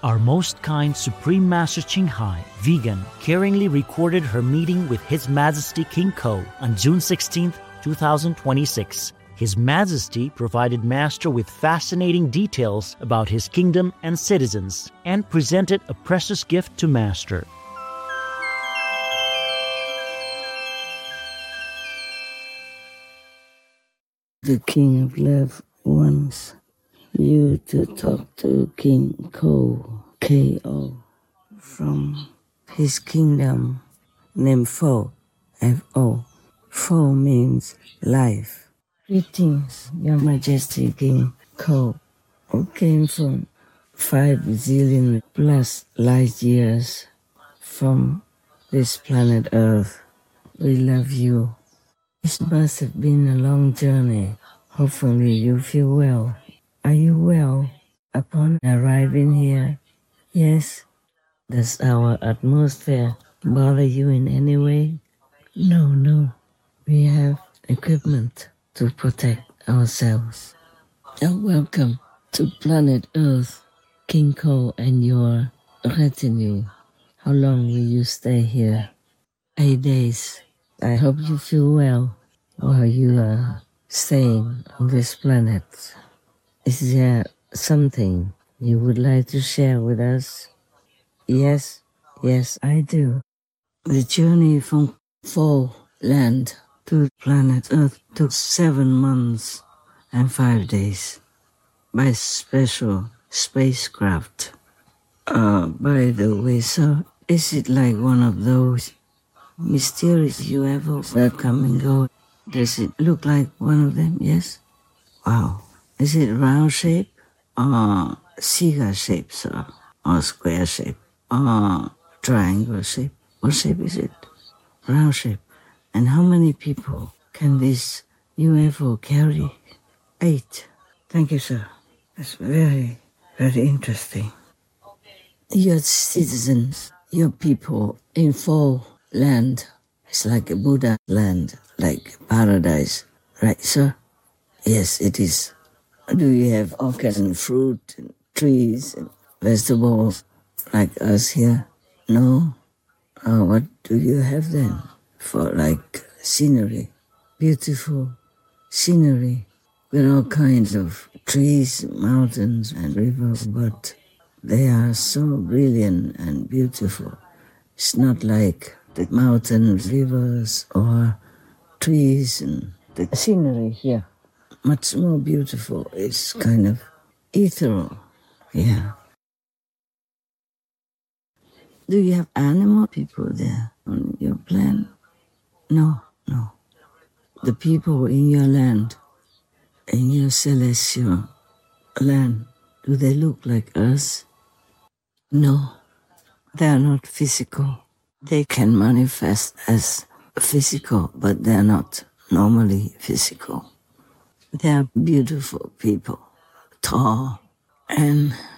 Our most kind Supreme Master Ching Hai, vegan, caringly recorded her meeting with His Majesty King Ko on June 16, 2026. His Majesty provided Master with fascinating details about his kingdom and citizens and presented a precious gift to Master. The King of Love wants you to talk to King Ko, K.O., from his kingdom named Fo, F-O. Fo means life. Greetings, Your Majesty King Ko, who came from 5 zillion plus light years from this planet Earth. We love you. It must have been a long journey. Hopefully you feel well. Are you well upon arriving here? Yes. Does our atmosphere bother you in any way? No. We have equipment to protect ourselves. Welcome to planet Earth, King Ko and your retinue. How long will you stay here? 8 days. I hope you feel well while you are staying on this planet. Is there something you would like to share with us? Yes, I do. The journey from Fo land to planet Earth took 7 months and 5 days by special spacecraft. By the way, sir, is it like one of those mysterious UFOs that come and go? Does it look like one of them? Yes? Wow. Is it round shape or cigar shape, sir? Or square shape? Or triangle shape? What shape is it? Round shape. And how many people can this UFO carry? 8. Thank you, sir. That's very, very interesting. Your citizens, your people in Fo land, it's like a Buddha land, like paradise. Right, sir? Yes, it is. Do you have all kinds of fruit and trees and vegetables like us here? No? What do you have then for like scenery? Beautiful scenery with all kinds of trees, mountains and rivers, but they are so brilliant and beautiful. It's not like the mountains, rivers or trees and the scenery here. Much more beautiful. It's kind of ethereal. Yeah. Do you have animal people there on your planet? No. The people in your land, in your celestial land, do they look like us? No. They are not physical. They can manifest as physical, but they are not normally physical. They are beautiful people, tall and